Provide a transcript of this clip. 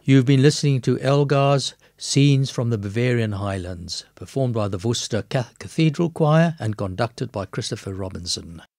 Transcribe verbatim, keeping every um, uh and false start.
You've been listening to Elgar's Scenes from the Bavarian Highlands, performed by the Worcester Cathedral Choir and conducted by Christopher Robinson.